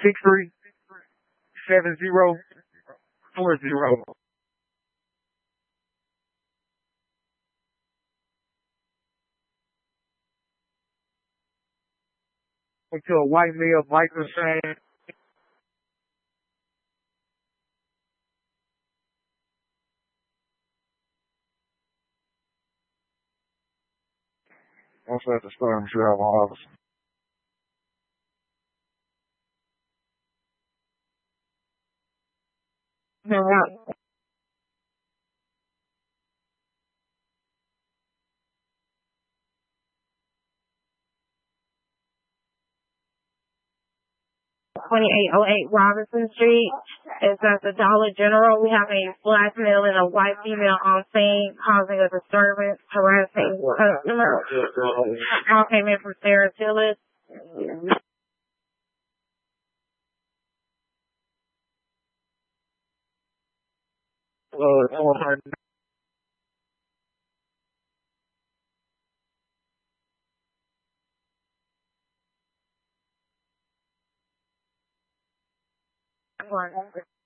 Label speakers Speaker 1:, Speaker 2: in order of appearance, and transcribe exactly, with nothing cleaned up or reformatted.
Speaker 1: six three seven zero four zero. Went to a white male biker fan. Also at the store, I'm sure I have my office. No, twenty-eight oh eight Robinson Street. It's at the Dollar General. We have a black male and a white female on scene causing a disturbance, harassing customers. All came in from Sarah Tillis. Uh, one.